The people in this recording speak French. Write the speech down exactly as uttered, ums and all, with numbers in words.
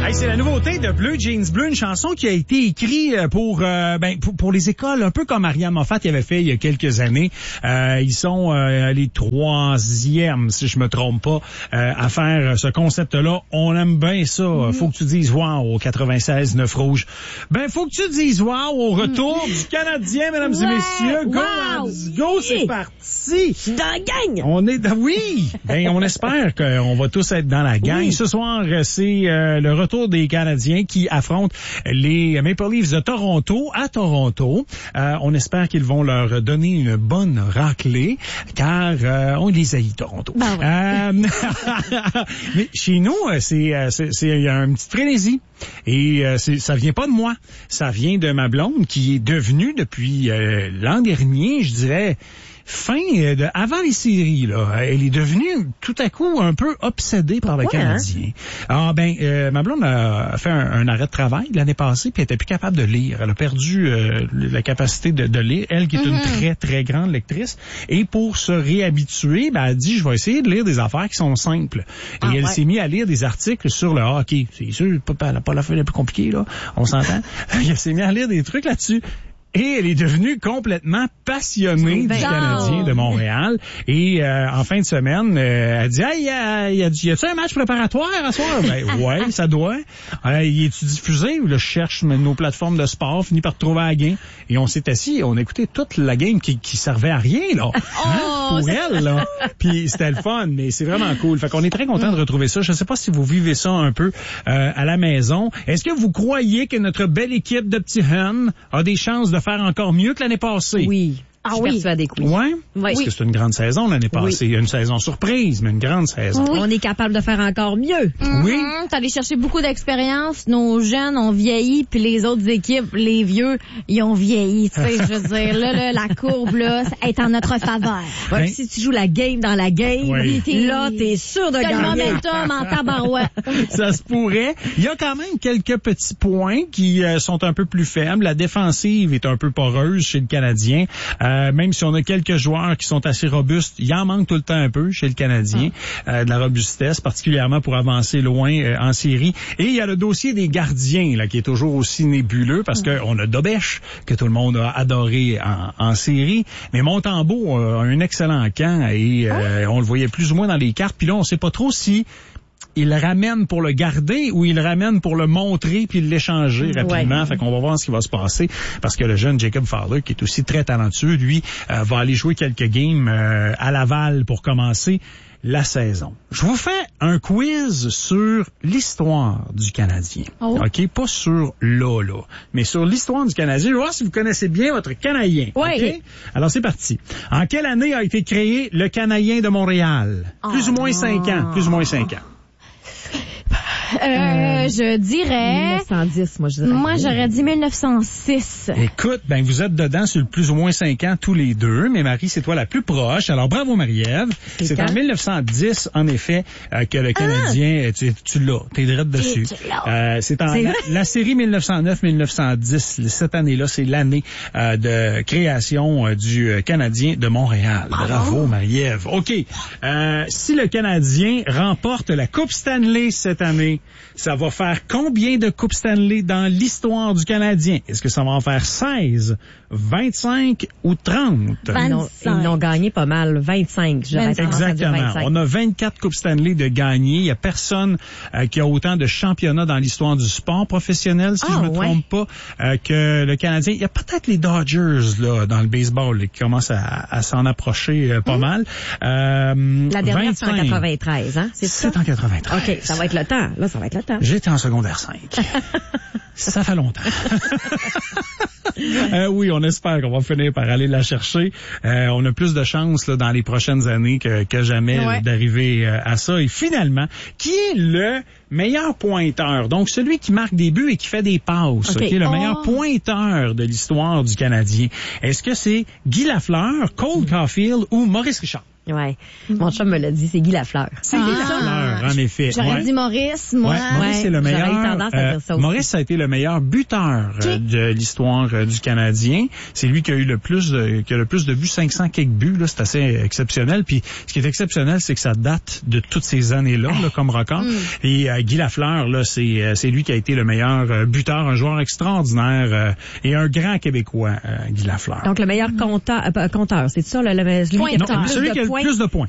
Hey, c'est la nouveauté de Bleu Jeans Bleu, une chanson qui a été écrite pour, euh, ben, pour, pour les écoles, un peu comme Ariane Moffat y avait fait il y a quelques années. Euh, ils sont euh, les troisièmes, si je me trompe pas, euh, à faire ce concept-là. On aime bien ça. Mm. Faut que tu dises wow au quatre-vingt-seize neuf Rouge. Ben, faut que tu dises wow au retour mm. du Canadien, mesdames ouais. et messieurs. Go, wow. let's go, c'est parti. Dans la gang. On est dans, oui. Ben, on espère qu'on va tous être dans la gang. Oui. Ce soir, c'est euh, le retour des Canadiens qui affrontent les Maple Leafs de Toronto à Toronto. Euh, on espère qu'ils vont leur donner une bonne raclée, car euh, on les haït, Toronto. Ben ouais. euh, mais chez nous, c'est c'est c'est il y a une petite frénésie. Et euh, c'est, ça vient pas de moi. Ça vient de ma blonde qui est devenue depuis euh, l'an dernier, je dirais, fin de, avant les séries, là, elle est devenue tout à coup un peu obsédée par le Canadien. Hein? Ah ben, euh, ma blonde a fait un, un arrêt de travail l'année passée, puis elle était plus capable de lire. Elle a perdu euh, la capacité de, de lire, elle qui est mm-hmm. une très très grande lectrice. Et pour se réhabituer, ben, elle a dit, je vais essayer de lire des affaires qui sont simples. Et ah, elle ouais. s'est mise à lire des articles sur le hockey. C'est sûr, pas, pas la fin la plus compliquée, là, on s'entend. Elle s'est mise à lire des trucs là-dessus. Et elle est devenue complètement passionnée du Canadien de Montréal. Et euh, en fin de semaine, euh, elle dit, hey, y a, y a, y a-tu un match préparatoire à soir? Ben ouais, ça doit. Euh, y est-tu diffusé? Là, je cherche nos plateformes de sport, finis par trouver la game. Et on s'est assis, on a écouté toute la game qui, qui servait à rien, là. Hein, oh, pour elle, là. Puis c'était le fun, mais c'est vraiment cool. Fait qu'on est très content de retrouver ça. Je sais pas si vous vivez ça un peu euh, à la maison. Est-ce que vous croyez que notre belle équipe de petits Huns a des chances de faire encore mieux que l'année passée? Oui. Ah je suis oui. persuadée que oui. Ouais? Oui. Parce que c'est une grande saison l'année passée. Oui. Une saison surprise, mais une grande saison. Oui. On est capable de faire encore mieux. Mm-hmm. Oui. T'as allé chercher beaucoup d'expérience. Nos jeunes ont vieilli, puis les autres équipes, les vieux, ils ont vieilli. Tu sais, je veux dire, là, là, la courbe, là, est en notre faveur. Ouais, ben, si tu joues la game dans la game, oui. t'es, là, t'es sûr de T'as gagner. le momentum en tabarouette. Ça se pourrait. Il y a quand même quelques petits points qui euh, sont un peu plus faibles. La défensive est un peu poreuse chez le Canadien. Euh, même si on a quelques joueurs qui sont assez robustes, il en manque tout le temps un peu chez le Canadien, ah. euh, de la robustesse, particulièrement pour avancer loin euh, en série. Et il y a le dossier des gardiens là qui est toujours aussi nébuleux parce ah. qu'on a Dobèche, que tout le monde a adoré en, en série, mais Montembeault a un excellent camp et euh, ah. on le voyait plus ou moins dans les cartes. Puis là, on sait pas trop si il le ramène pour le garder ou il le ramène pour le montrer puis l'échanger rapidement. Ouais. Fait qu'on va voir ce qui va se passer parce que le jeune Jacob Fowler, qui est aussi très talentueux, lui, euh, va aller jouer quelques games euh, à Laval pour commencer la saison. Je vous fais un quiz sur l'histoire du Canadien. Oh. OK? Pas sur là, là, mais sur l'histoire du Canadien. Je vais voir si vous connaissez bien votre Canadien. Oui. OK? Alors, c'est parti. En quelle année a été créé le Canadien de Montréal? Oh. Plus ou moins cinq ans. Plus ou moins cinq ans. Euh, euh, je dirais... mille neuf cent dix, moi, je dirais. Moi, j'aurais dit mille neuf cent six. Écoute, ben, vous êtes dedans sur le plus ou moins cinq ans tous les deux, mais Marie, c'est toi la plus proche. Alors, bravo, Marie-Ève. C'est, c'est en mille neuf cent dix, en effet, euh, que le Canadien, ah! tu, tu l'as, t'es direct dessus. Euh, c'est en, c'est la, la série mille neuf cent neuf mille neuf cent dix, cette année-là, c'est l'année euh, de création euh, du Canadien de Montréal. Bravo, bravo Marie-Ève. OK. Euh, si le Canadien remporte la Coupe Stanley cette année, ça va faire combien de Coupes Stanley dans l'histoire du Canadien? Est-ce que ça va en faire seize, vingt-cinq ou trente? Ils l'ont, ils l'ont gagné pas mal, vingt-cinq. Je vingt-cinq. Exactement. vingt-cinq. On a vingt-quatre Coupes Stanley de gagnées. Il n'y a personne euh, qui a autant de championnats dans l'histoire du sport professionnel, si oh, je ne me ouais. trompe pas, euh, que le Canadien. Il y a peut-être les Dodgers là dans le baseball là, qui commencent à, à s'en approcher euh, pas mmh. mal. Euh, La dernière, vingt-cinq. C'est en quatre-vingt-treize, hein? C'est, c'est ça? en quatre-vingt-treize. OK, ça va être le temps. Là, ça va être le temps. J'étais en secondaire cinq. Ça fait longtemps. euh, oui, on espère qu'on va finir par aller la chercher. Euh, on a plus de chances là, dans les prochaines années que, que jamais ouais. là, d'arriver euh, à ça. Et finalement, qui est le meilleur pointeur? Donc, celui qui marque des buts et qui fait des passes. Okay. Okay, le oh. meilleur pointeur de l'histoire du Canadien. Est-ce que c'est Guy Lafleur, Cole mm. Caulfield ou Maurice Richard? Ouais. Mon chum me l'a dit, c'est Guy Lafleur. C'est Guy Lafleur, en effet. J'aurais ouais. dit Maurice, moi. Ouais, Maurice, Ouais, c'est le meilleur. j'aurais eu tendance à dire ça aussi. Maurice a été le meilleur buteur euh, de l'histoire euh, du Canadien. C'est lui qui a eu le plus de, qui a le plus de buts, cinq cents quelques buts, là. C'est assez exceptionnel. Puis, ce qui est exceptionnel, c'est que ça date de toutes ces années-là, là, comme record. Mm. Et euh, Guy Lafleur, là, c'est, euh, c'est lui qui a été le meilleur euh, buteur, un joueur extraordinaire euh, et un grand Québécois, euh, Guy Lafleur. Donc, le meilleur compteur, euh, compteur, c'est ça, le, le, celui qui a non, celui qui a le plus de points.